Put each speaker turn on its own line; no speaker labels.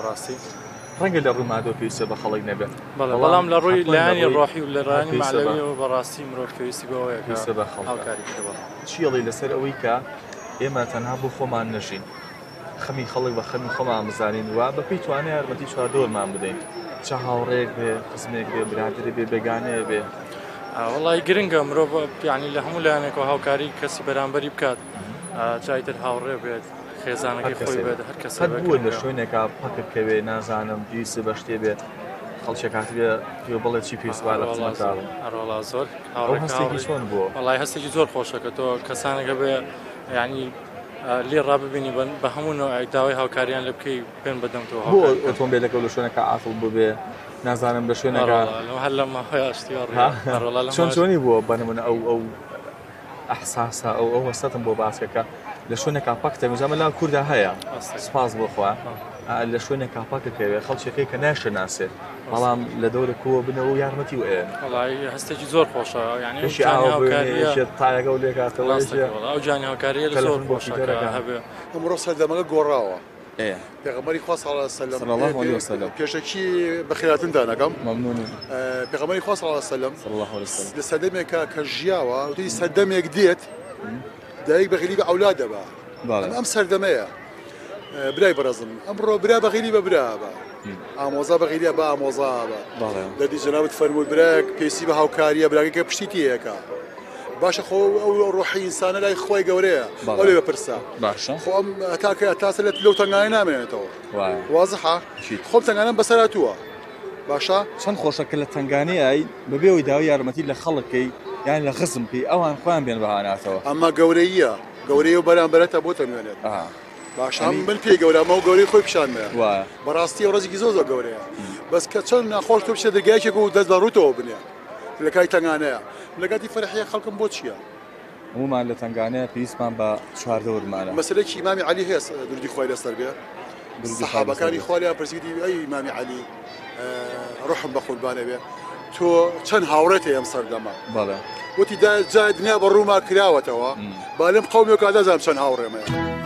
بەڕاستی
ڕەنگە لە ڕوومادۆ پێویستە بە خەڵک نەبێت
بەڵام لە ڕووی لایانی ڕۆحی و لە ڕانی معنەویەوە بەڕاستی مرۆڤ پێویستی بەوەیە
پێویستە بە
هاوکاری
چیەڵی لەسەر ئەوەی کە ئێمە تەنها بۆ خۆمان نەژین خەمی خەڵک بە خەمی خۆمان بزانین و بە پێی توانێت یارمەتی چواردۆرمان بدەین چه هاوڕێک بێ قزمێک بێ برادری بێ بێگانەیە بێ
وڵی گرنگە مرۆڤ یعنی لە هەموو لایەنێکەوە هاوکاری کەسی بەرامبەری بکات جایتر هاوڕێ بێت خێزانەکەی خۆی بێت هەر کەس
بووە لە شوێنێکا پەکردکەوێ نازانم پێویستە بە شتێ بێت خەڵکێک هاتبێ پێ بڵێ چی پێویستە لە قسمەتاڵم
هەروەڵا زۆر
هەستێکی چۆن بووە
وڵی هەستێکی زۆر خۆشەکە تۆ کەسانێکە بێ یعنی لێ ڕاببینی بە هەموو داوای هاوکاریان لە بکەی پێن بەدەمتەوە
ئۆتۆمبیلەکە لە شوێنەکە ئافڵ ببێ نازانم لە شوێنەکە
هەر لە ماهۆیاشتی
چۆنی بووە بەنمونە ئەو ئەحساسە ئەو هەستەتم بۆ باسکەکە لە شوێنێکا پاکتە مزامە لا کووردا هەیە سپاس بۆخوا لە شوێنێکا پاکەکەوێ خەڵکێکی کە ناشەناسێت بەڵام لە دەورە کۆوە بنەوە و یارمەتی وێن
هەستێکی زۆر خۆشە
تایەگە و لێکاتەوە
ئەو جانی هاوکاریە زۆر خۆشەکە هەبێ
ئەمڕۆ سەردەمەکە گۆڕاوە پێغەمبەری خوا صلی الله علیه و سلم پێشەکی بەخێراتن دانەکەم
مەمنونم
پێغەمبەری خوا صلی الله علیه و سلم لە سەردەمێکە کە ژیاوە وتی سەردەمێک دێت دایک بەغیلی بە ئەولاد دەبا ئەم سەردەمەیە برای بەڕەزم ئەمڕۆ برا بەغیلی بە برا بە ئامۆزا بەغیلیە بە ئامۆزا بە دەدی جەنابەت فەرمووی برایەک پێویستی بە هاوکاریە براکەکە پشتیتی هەیەکە باشە خۆ ئەو ڕۆحی ئینسانە لای خۆی گەورەیە ئەو لێ بپرسە خۆ ئەم هەتاکە تاسە لەو تەنگانە نامێنێتەوە وازحە خۆم تەنگانەم بەسەراتووە باشە
چەند خۆشەکە لە تەنگانەیە بەبێەوەی داوای یارمەتی لە خەڵکی یان لە خزم پێی ئەوان خۆیان بێن بەهاناتەوە
ئەمە گەورەیە گەورەی و بەرامبەرەتە بۆ تەنوێنێت باش من پێی گەورەمە و گەورەی خۆی پیشانمێ بەڕاستی ئەو ڕێزێکی زۆر گەورەیە بەس کە چەند ناخۆش تۆ بچێت دەرگایەکێک و دەست بە ڕووتەوە بنێ لە کای تەنگانەیە لەگاتی فەرحیە خەڵکم بۆ چییە؟
هەمومان لە تەنگانەیە پێویستمان بە چواردەورمانە
مەسەلەیەکی ئیمامی عەلی هەیە درودی خۆی لەسەر بێ سەحابەکانی خۆیان پرسیدی ئەی ئیمامی عەلی ڕۆحم بە قوربانە بێ تۆ چەند هاوڕێت هەیە ئەم سەردەما
بەڵێ
وتی جای دنیا بە ڕووما کراوەتەوە با لەم قەومێکە دەزانم چەند هاوڕێمەیە